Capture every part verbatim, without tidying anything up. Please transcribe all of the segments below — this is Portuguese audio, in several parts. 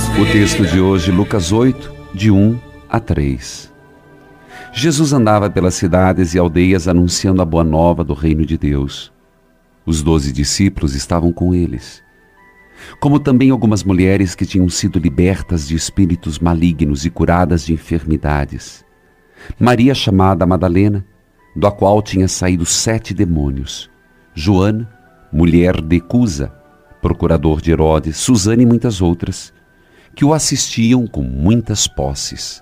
O texto de hoje, Lucas oito, de um a três. Jesus andava pelas cidades e aldeias anunciando a boa nova do reino de Deus. Os doze discípulos estavam com eles, como também algumas mulheres que tinham sido libertas de espíritos malignos e curadas de enfermidades. Maria, chamada Madalena, da qual tinha saído sete demônios. Joana, mulher de Cusa, procurador de Herodes, Susana e muitas outras, que o assistiam com muitas posses.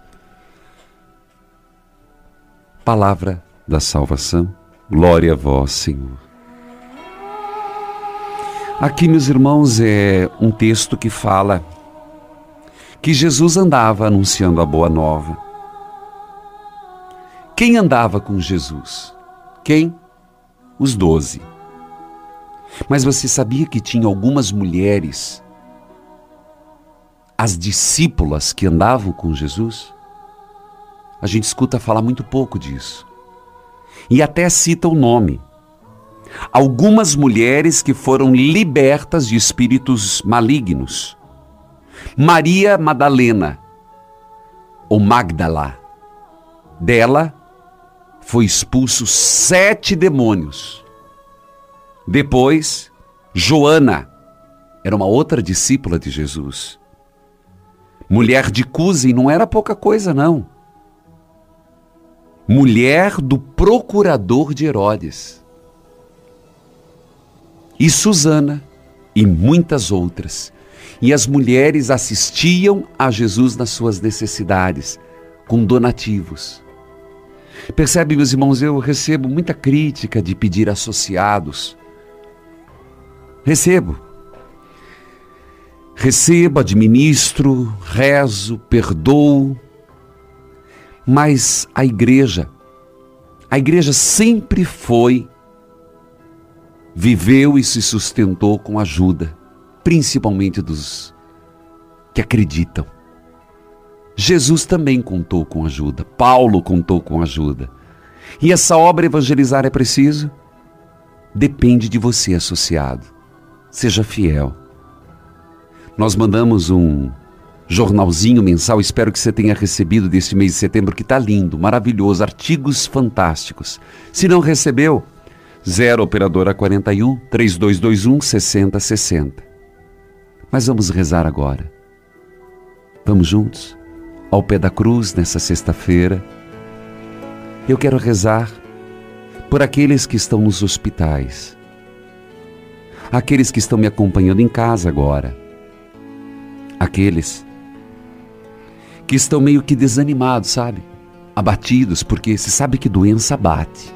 Palavra da salvação, glória a vós, Senhor. Aqui, meus irmãos, é um texto que fala que Jesus andava anunciando a boa nova. Quem andava com Jesus? Quem? Os doze. Mas você sabia que tinha algumas mulheres, as discípulas que andavam com Jesus? A gente escuta falar muito pouco disso. E até cita o nome. Algumas mulheres que foram libertas de espíritos malignos. Maria Madalena, ou Magdala, dela foi expulso sete demônios. Depois, Joana, era uma outra discípula de Jesus. Mulher de Cusa, e não era pouca coisa não. Mulher do procurador de Herodes. E Susana, e muitas outras. E as mulheres assistiam a Jesus nas suas necessidades, com donativos. Percebe, meus irmãos, eu recebo muita crítica de pedir associados. Recebo. Recebo, administro, rezo, perdoo. Mas a igreja, a igreja sempre foi, viveu e se sustentou com ajuda, principalmente dos que acreditam. Jesus também contou com ajuda, Paulo contou com ajuda. E essa obra evangelizar é preciso? Depende de você, associado. Seja fiel. Nós mandamos um jornalzinho mensal, espero que você tenha recebido desse mês de setembro, que está lindo, maravilhoso, artigos fantásticos. Se não recebeu, zero operadora quarenta e um, três dois dois um, seis zero seis zero. Mas vamos rezar agora. Vamos juntos? Ao pé da cruz, nessa sexta-feira, eu quero rezar por aqueles que estão nos hospitais, aqueles que estão me acompanhando em casa agora, aqueles que estão meio que desanimados, sabe? Abatidos, porque se sabe que doença abate.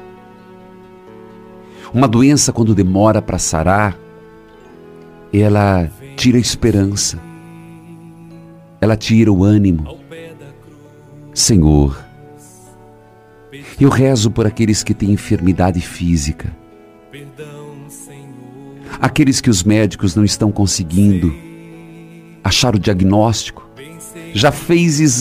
Uma doença, quando demora para sarar, ela tira a esperança, ela tira o ânimo. Senhor, eu rezo por aqueles que têm enfermidade física, aqueles que os médicos não estão conseguindo achar o diagnóstico, já fez exame